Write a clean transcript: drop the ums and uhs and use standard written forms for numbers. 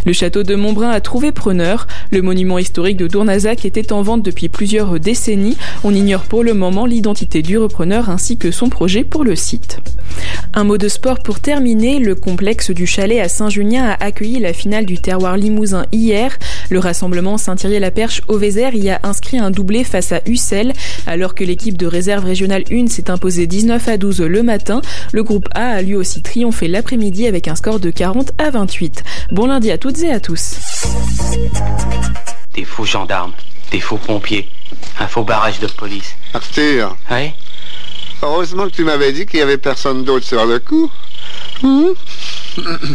Le château de Montbrun a trouvé preneur. Le monument historique de Dournazac était en vente depuis plusieurs décennies. On ignore pour le moment l'identité du repreneur ainsi que son projet pour le site. Un mot de sport pour terminer. Le complexe du Chalet à Saint-Junien a accueilli la finale du Terroir Limousin hier. Le rassemblement Saint-Thierry-la-Perche au Vézère y a inscrit un doublé face à Ussel. Alors que l'équipe de réserve régionale 1 s'est imposée 19-12 le matin, le groupe A a lui aussi triomphé l'après-midi avec un score de 40-28. Bon lundi à toutes et à tous. Des faux gendarmes, des faux pompiers, un faux barrage de police. Arthur. Oui? Heureusement que tu m'avais dit qu'il y avait personne d'autre sur le coup.